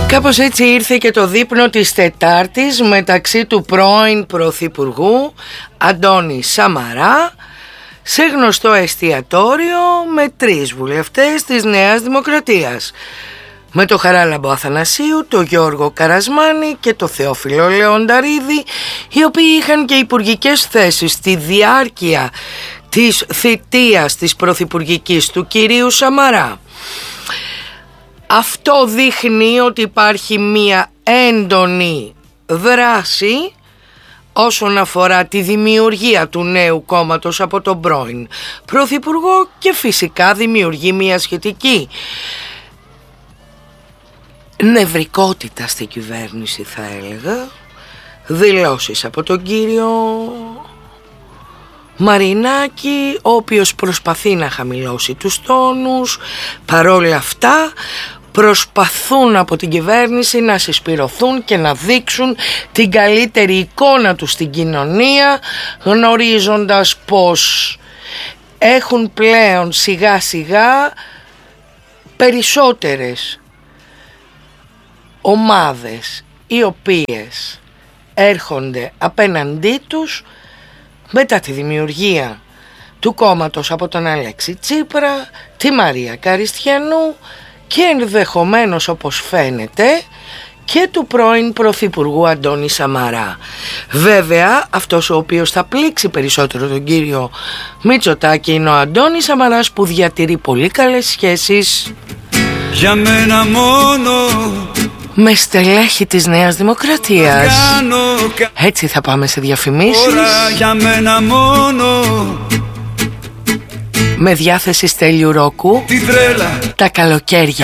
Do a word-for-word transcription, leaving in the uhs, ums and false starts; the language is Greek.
Κάπως έτσι ήρθε και το δείπνο της Τετάρτης μεταξύ του πρώην Πρωθυπουργού Αντώνη Σαμαρά σε γνωστό εστιατόριο με τρεις βουλευτές της Νέας Δημοκρατίας, με το Χαράλαμπο Αθανασίου, το Γιώργο Καρασμάνη και το Θεόφιλο Λεονταρίδη, οι οποίοι είχαν και υπουργικές θέσεις στη διάρκεια της θητείας της πρωθυπουργικής του κυρίου Σαμαρά. Αυτό δείχνει ότι υπάρχει μία έντονη δράση όσον αφορά τη δημιουργία του νέου κόμματος από τον πρώην πρωθυπουργό και φυσικά δημιουργεί μία σχετική νευρικότητα στην κυβέρνηση, θα έλεγα. Δηλώσεις από τον κύριο Μαρινάκη, ο οποίος προσπαθεί να χαμηλώσει τους τόνους. Παρόλα αυτά προσπαθούν από την κυβέρνηση να συσπηρωθούν και να δείξουν την καλύτερη εικόνα τους στην κοινωνία, γνωρίζοντας πως έχουν πλέον σιγά σιγά περισσότερες ομάδες οι οποίες έρχονται απέναντί τους μετά τη δημιουργία του κόμματος από τον Αλέξη Τσίπρα, τη Μαρία Καριστιανού και ενδεχομένως, όπως φαίνεται, και του πρώην Πρωθυπουργού Αντώνη Σαμαρά. Βέβαια, αυτός ο οποίος θα πλήξει περισσότερο τον κύριο Μητσοτάκη είναι ο Αντώνης Σαμαράς, που διατηρεί πολύ καλές σχέσεις για μένα μόνο με στελέχη της Νέας Δημοκρατίας. Έτσι θα πάμε σε διαφημίσεις. Για μένα μόνο. Με διάθεση Στέλιου Ρόκου, τα καλοκαίρια.